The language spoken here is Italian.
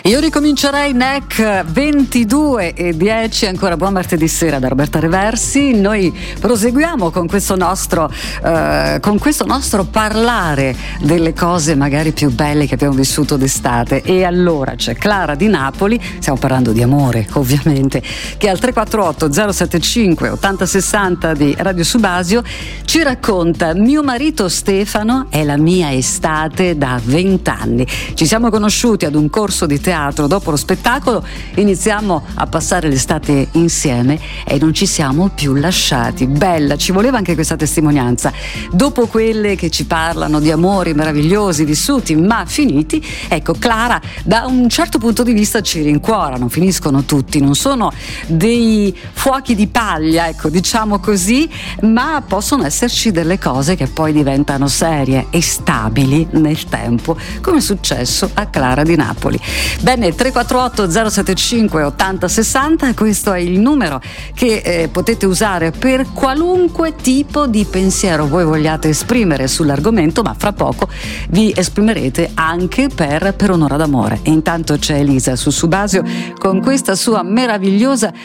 Io ricomincerei NEC 22:10, ancora buon martedì sera da Roberta Reversi. Noi proseguiamo con questo nostro parlare delle cose magari più belle che abbiamo vissuto d'estate. E allora c'è Clara di Napoli, stiamo parlando di amore ovviamente, che al 348 075 8060 di Radio Subasio ci racconta: mio marito Stefano è la mia estate da 20 anni. Ci siamo conosciuti ad un corso di teatro, dopo lo spettacolo iniziamo a passare l'estate insieme e non ci siamo più lasciati. Bella, ci voleva anche questa testimonianza. Dopo quelle che ci parlano di amori meravigliosi vissuti ma finiti, ecco, Clara da un certo punto di vista ci rincuora, non finiscono tutti, non sono dei fuochi di paglia, ecco, diciamo così, ma possono esserci delle cose che poi diventano serie e stabili nel tempo, come è successo a Clara di Napoli. Bene, 348 075 8060, questo è il numero che potete usare per qualunque tipo di pensiero voi vogliate esprimere sull'argomento, ma fra poco vi esprimerete anche per un'ora d'amore. E intanto c'è Elisa su Subasio con questa sua meravigliosa